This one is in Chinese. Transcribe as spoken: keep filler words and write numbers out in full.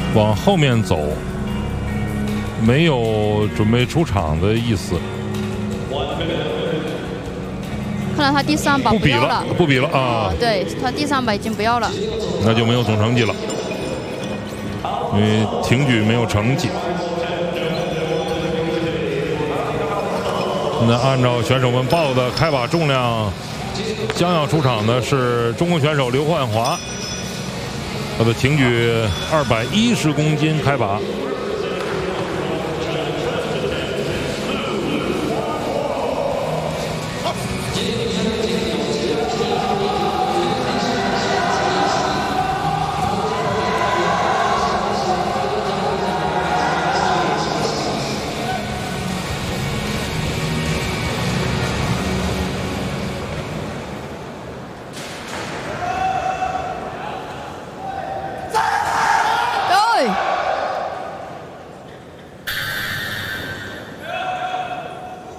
往后面走，没有准备出场的意思。 看来他第三把不比要了，不比了啊！ 哦，对他第三把已经不要了， 那就没有总成绩了，因为挺举没有成绩。那按照选手们报的开把重量，将要出场的是中国选手刘焕华，他的挺举二百一十公斤开把。